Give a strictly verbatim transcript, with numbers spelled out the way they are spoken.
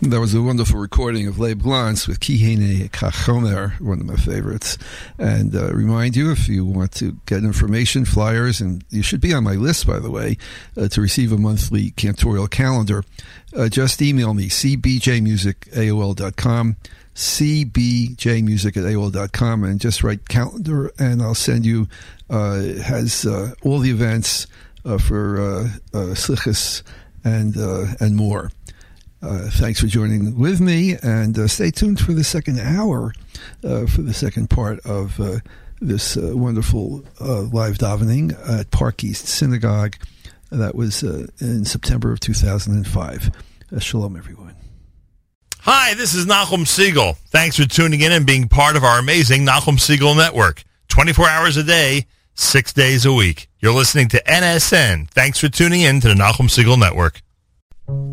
That was a wonderful recording of Leib Glantz with Kihene Kachomer, one of my favorites. And uh, remind you, if you want to get information, flyers, and you should be on my list, by the way, uh, to receive a monthly cantorial calendar, uh, just email me, c b j music at a o l dot com, c b j music at a o l dot com, and just write calendar, and I'll send you, uh, it has uh, all the events uh, for uh, uh, Slichus and, uh, and more. Uh, thanks for joining with me, and uh, stay tuned for the second hour, uh, for the second part of uh, this uh, wonderful uh, live davening at Park East Synagogue. That was uh, in September of two thousand five. Uh, shalom, everyone. Hi, this is Nachum Siegel. Thanks for tuning in and being part of our amazing Nachum Siegel Network. twenty-four hours a day, six days a week. You're listening to N S N. Thanks for tuning in to the Nachum Siegel Network.